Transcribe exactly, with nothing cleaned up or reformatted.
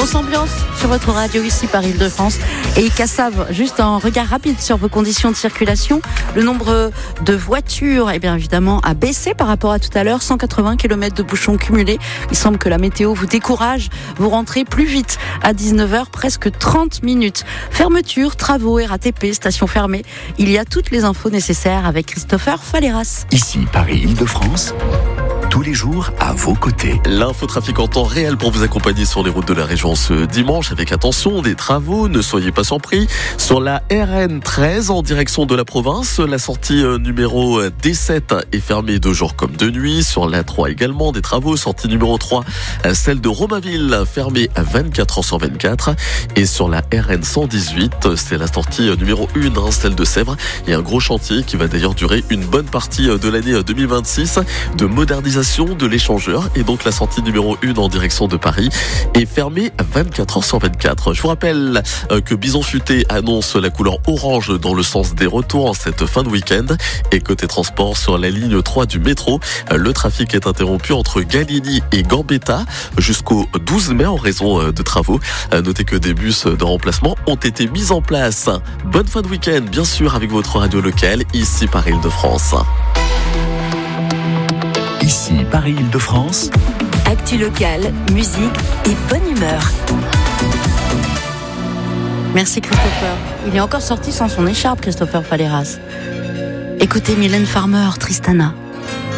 Grosse ambiance sur votre radio ici par Île-de-France. Et Cassav, juste un regard rapide sur vos conditions de circulation. Le nombre de voitures, eh bien évidemment, a baissé par rapport à tout à l'heure. cent quatre-vingts kilomètres de bouchons cumulés. Il semble que la météo vous décourage. Vous rentrez plus vite à dix-neuf heures, presque trente minutes. Fermeture, travaux, R A T P, station fermée. Il y a toutes les infos nécessaires avec Christopher Falleras. Ici Paris Île-de-France. Tous les jours à vos côtés. L'infotrafic en temps réel pour vous accompagner sur les routes de la région ce dimanche avec attention des travaux, ne soyez pas surpris. Sur la R N treize en direction de la province, la sortie numéro D sept est fermée de jour comme de nuit. Sur l'A trois également des travaux, sortie numéro trois, celle de Romainville fermée à vingt-quatre heures sur vingt-quatre. Et sur la R N cent dix-huit, c'est la sortie numéro un, celle de Sèvres. Il y a un gros chantier qui va d'ailleurs durer une bonne partie de l'année deux mille vingt-six de modernisation de l'échangeur, et donc la sortie numéro un en direction de Paris est fermée à vingt-quatre heures sur vingt-quatre. Je vous rappelle que Bison Futé annonce la couleur orange dans le sens des retours en cette fin de week-end. Et côté transport, sur la ligne trois du métro, le trafic est interrompu entre Galigny et Gambetta jusqu'au douze mai en raison de travaux. Notez que des bus de remplacement ont été mis en place. Bonne fin de week-end, bien sûr, avec votre radio locale, ici par Île-de-France. Ici Paris Île-de-France. Actu locale, musique et bonne humeur. Merci Christopher. Il est encore sorti sans son écharpe, Christopher Falleras. Écoutez Mylène Farmer, Tristana.